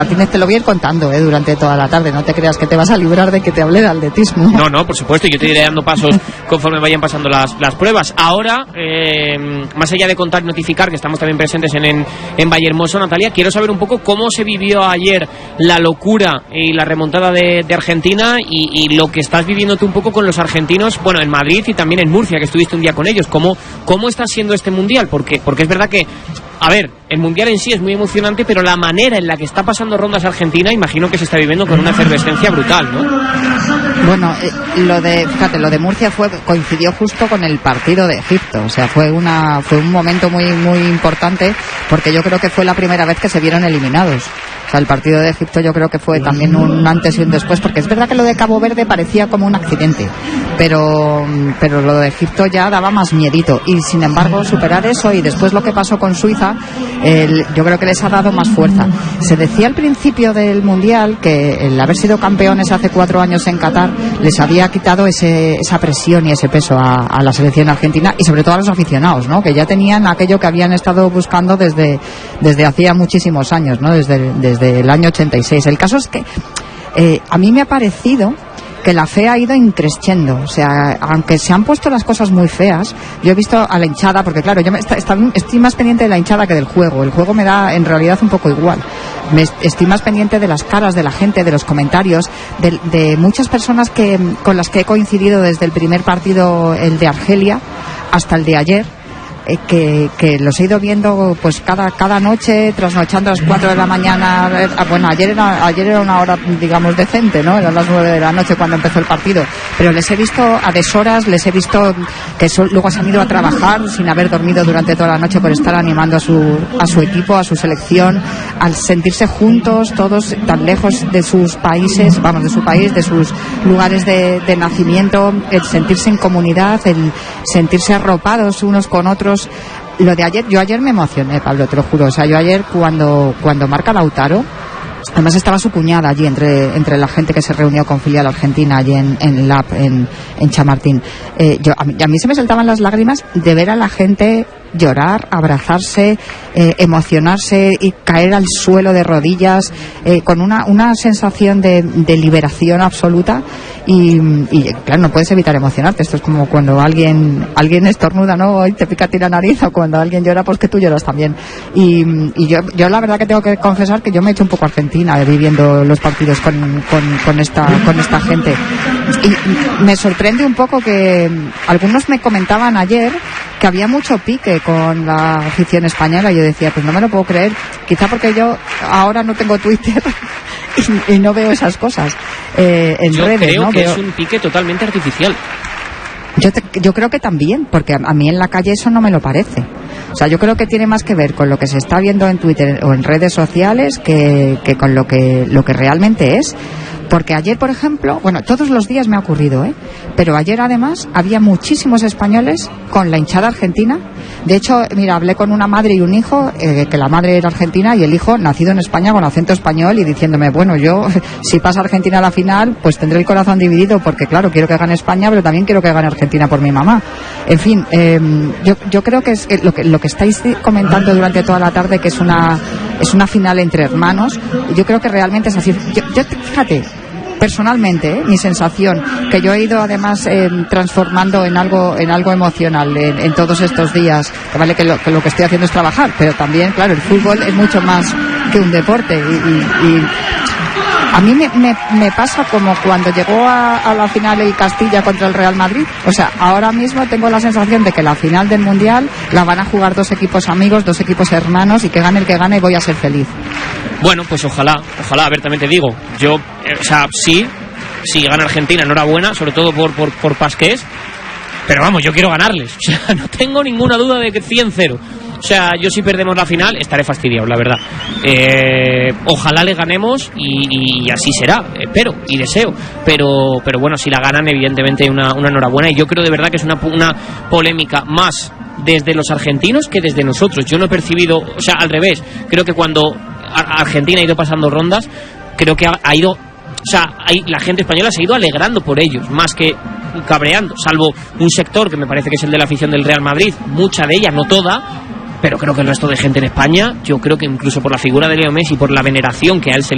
Martínez, te lo voy a ir contando durante toda la tarde, no te creas que te vas a librar de que te hable de atletismo. No, por supuesto, yo te iré dando pasos conforme vayan pasando las pruebas. Ahora, más allá de contar y notificar que estamos también presentes en Vallehermoso, Natalia, quiero saber un poco cómo se vivió ayer la locura y la remontada de Argentina y lo que estás viviendo tú un poco con los argentinos, bueno, en Madrid y también en Murcia, que estuviste un día con ellos. ¿Cómo está siendo este Mundial? Porque es verdad que, a ver, el Mundial en sí es muy emocionante, pero la manera en la que está pasando rondas Argentina, imagino que se está viviendo con una efervescencia brutal, ¿no? Bueno, lo de Murcia coincidió justo con el partido de Egipto, o sea, fue un momento muy muy importante, porque yo creo que fue la primera vez que se vieron eliminados. O sea, el partido de Egipto yo creo que fue también un antes y un después, porque es verdad que lo de Cabo Verde parecía como un accidente, pero lo de Egipto ya daba más miedito, y sin embargo superar eso y después lo que pasó con Suiza, yo creo que les ha dado más fuerza. Se decía al principio del Mundial que el haber sido campeones hace 4 años en Qatar les había quitado esa presión y ese peso a la selección argentina, y sobre todo a los aficionados, ¿no? Que ya tenían aquello que habían estado buscando desde hacía muchísimos años, ¿no? Desde el año 86. El caso es que a mí me ha parecido que la fe ha ido increciendo, o sea, aunque se han puesto las cosas muy feas, yo he visto a la hinchada, porque claro, yo estoy más pendiente de la hinchada que del juego. El juego me da en realidad un poco igual. Estoy más pendiente de las caras de la gente, de los comentarios, de muchas personas con las que he coincidido desde el primer partido, el de Argelia, hasta el de ayer. Que los he ido viendo pues cada noche, trasnochando a las 4 de la mañana. Bueno, ayer era una hora, digamos, decente, ¿no? Eran las 9 de la noche cuando empezó el partido, pero les he visto a deshoras, les he visto que luego se han ido a trabajar sin haber dormido durante toda la noche por estar animando a su equipo, a su selección, al sentirse juntos, todos tan lejos de sus países, de su país, de sus lugares de nacimiento, el sentirse en comunidad, el sentirse arropados unos con otros. Lo de ayer, yo ayer me emocioné, Pablo, te lo juro. O sea, yo ayer cuando marca Lautaro, además estaba su cuñada allí entre la gente que se reunió con filial argentina allí en Chamartín. A mí se me saltaban las lágrimas de ver a la gente llorar, abrazarse, emocionarse y caer al suelo de rodillas, con una sensación de liberación absoluta. Y claro, no puedes evitar emocionarte. Esto es como cuando alguien estornuda, ¿no? Y te pica a ti la nariz, o cuando alguien llora, pues que tú lloras también. Y yo la verdad que tengo que confesar que yo me he hecho un poco Argentina viviendo los partidos con esta gente. Y me sorprende un poco que algunos me comentaban ayer que había mucho pique con la afición española. Yo decía, pues no me lo puedo creer, quizá porque yo ahora no tengo Twitter y no veo esas cosas en yo redes, creo ¿no? Que es un pique totalmente artificial. Yo creo que también, porque a mí en la calle eso no me lo parece. O sea, yo creo que tiene más que ver con lo que se está viendo en Twitter o en redes sociales que con lo que realmente es. Porque ayer, por ejemplo, bueno, todos los días me ha ocurrido, pero ayer además había muchísimos españoles con la hinchada argentina. De hecho, mira, hablé con una madre y un hijo, que la madre era argentina y el hijo nacido en España con acento español, y diciéndome, bueno, yo si pasa Argentina a la final, pues tendré el corazón dividido, porque claro, quiero que gane España, pero también quiero que gane Argentina por mi mamá. En fin, yo creo que es lo que estáis comentando durante toda la tarde, que es una final entre hermanos. Yo creo que realmente es así. Fíjate, personalmente, mi sensación, que yo he ido además transformando en algo emocional en todos estos días, que lo que estoy haciendo es trabajar, pero también, claro, el fútbol es mucho más que un deporte, y a mí me pasa como cuando llegó a la final el Castilla contra el Real Madrid. O sea, ahora mismo tengo la sensación de que la final del Mundial la van a jugar 2 equipos amigos, 2 equipos hermanos, y que gane el que gane, voy a ser feliz. Bueno, pues ojalá, a ver, también te digo, yo, o sea, sí, gana Argentina, enhorabuena, sobre todo por Pasqués, pero vamos, yo quiero ganarles, o sea, no tengo ninguna duda de que 100-0. O sea, yo si perdemos la final estaré fastidiado, la verdad. Ojalá le ganemos y así será, espero y deseo. Pero bueno, si la ganan, evidentemente una enhorabuena. Y yo creo de verdad que es una polémica más desde los argentinos que desde nosotros. Yo no he percibido, o sea, al revés. Creo que cuando Argentina ha ido pasando rondas, creo que ha ido... O sea, la gente española se ha ido alegrando por ellos, más que cabreando, salvo un sector que me parece que es el de la afición del Real Madrid, mucha de ella, no toda, pero creo que el resto de gente en España, yo creo que incluso por la figura de Leo Messi, por la veneración que a él se le